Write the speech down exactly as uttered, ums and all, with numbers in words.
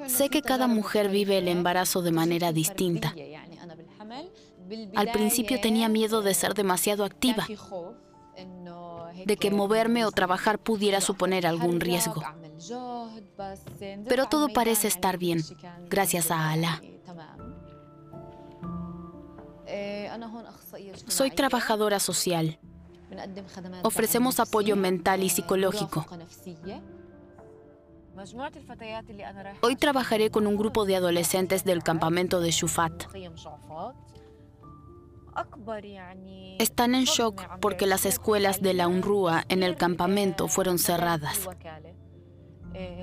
Sé que cada mujer vive el embarazo de manera distinta. Al principio tenía miedo de ser demasiado activa, de que moverme o trabajar pudiera suponer algún riesgo. Pero todo parece estar bien, gracias a Alá. Soy trabajadora social. Ofrecemos apoyo mental y psicológico. Hoy trabajaré con un grupo de adolescentes del campamento de Shufat. Están en shock porque las escuelas de la UNRWA en el campamento fueron cerradas.